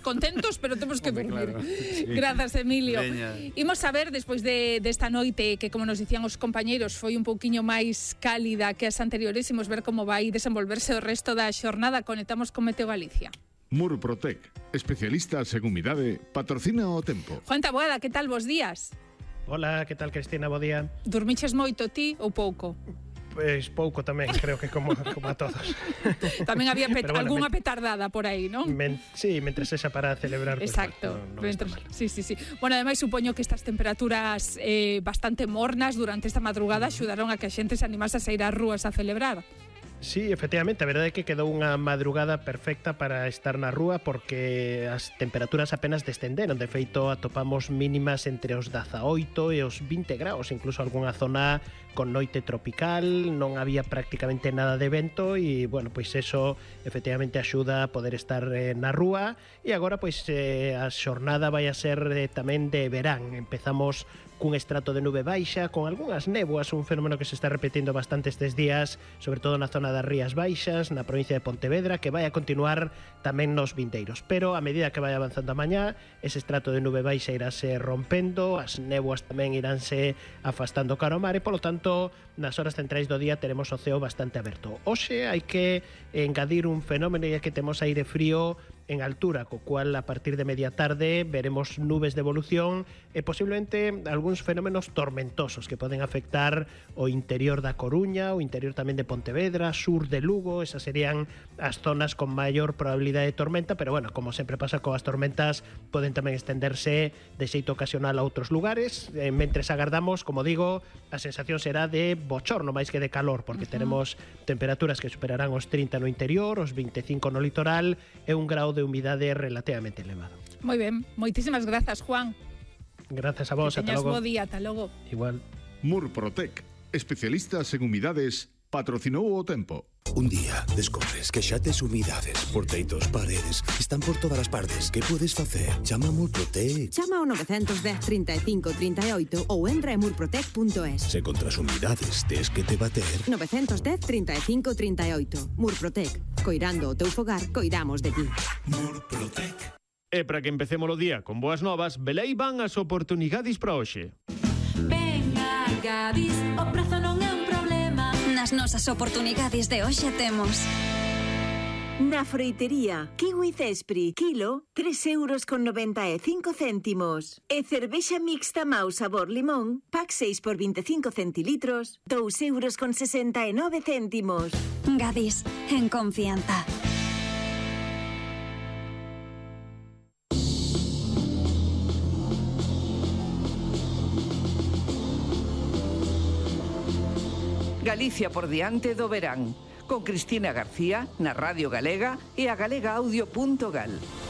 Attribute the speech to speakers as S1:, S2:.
S1: contentos, pero temos que dormir.
S2: Claro, sí.
S1: Grazas, Emilio.
S2: Veña.
S1: Imos saber, despois desta noite, que como nos dicían os compañeiros, foi un pouquiño máis cálida que as anteriores, imos ver como vai desenvolverse o resto da xornada. Conectamos con Meteo Galicia.
S3: Murprotec, especialistas en humidade, patrocina o tempo.
S1: Juan Taboada, que tal vos días?
S4: Hola, que tal, Cristina? Bo día.
S1: Dormiches moito ti ou pouco?
S4: Pois pouco tamén, creo que como a todos.
S1: Tamén había
S4: Pero bueno,
S1: algunha petardada por aí, non?
S4: Sí, mentre sexa para celebrar.
S1: Exacto.
S4: Pues, no está mal.
S1: Sí. Bueno, ademais supoño que estas temperaturas bastante mornas durante esta madrugada axudaron a que a xente se animase a sair ás rúas a celebrar.
S4: Sí, efectivamente, a verdade é que quedou unha madrugada perfecta para estar na rúa porque as temperaturas apenas descenderon. De feito, atopamos mínimas entre os 18 e os 20 graus, incluso algunha zona con noite tropical, non había prácticamente nada de vento e, bueno, pois eso efectivamente axuda a poder estar na rúa. E agora, pois, a xornada vai a ser tamén de verán. Empezamos cun estrato de nube baixa, con algunhas néboas, un fenómeno que se está repetindo bastante estes días, sobre todo na zona das Rías Baixas, na provincia de Pontevedra, que vai a continuar tamén nos vindeiros. Pero a medida que vai avanzando a mañá, ese estrato de nube baixa irase rompendo, as néboas tamén iránse afastando cara ao mar, e polo tanto, nas horas centrais do día teremos o ceo bastante aberto. Hoxe hai que engadir un fenómeno, e é que temos aire frío en altura, co cual a partir de media tarde veremos nubes de evolución e posiblemente algúns fenómenos tormentosos que poden afectar o interior da Coruña, o interior tamén de Pontevedra, sur de Lugo. Esas serían as zonas con maior probabilidade de tormenta, pero bueno, como sempre pasa coas tormentas, poden tamén estenderse de xeito ocasional a outros lugares. Mentres agardamos, como digo, a sensación será de bochorno máis que de calor, porque teremos temperaturas que superarán os 30 no interior, os 25 no litoral e un grao de humidade relativamente elevado.
S1: Moi ben, moitísimas grazas, Juan.
S4: Grazas a vos, ata logo.
S1: Bo día, ata logo.
S4: Igual.
S3: Murprotec, especialistas en humidades, patrocinou o tempo.
S5: Un día descobres que xa tes humidades por teitos, paredes, están por todas as partes. Que podes facer? Chama a Murprotec.
S6: Chama ao 910 35 38 ou entra en murprotec.es.
S5: Se contra as humidades tes que te bater.
S6: 910 35 38. Murprotec. Coirando o teu fogar, coiramos de ti.
S5: Murprotec.
S7: E para que empecemos o día con boas novas, velei van as oportunidades para hoxe.
S8: Venga, Gadis, o prezo non é un problema.
S9: Nas nosas oportunidades de hoxe temos
S10: na froitería, kiwi cespri, kilo, 3,95 €. E cervexa mixta Mau sabor limón, pack 6 por 25 centilitros, 2,69 €.
S9: Gadis, en confianza.
S11: Galicia por diante do verán, con Cristina García na Radio Galega e a galegaaudio.gal.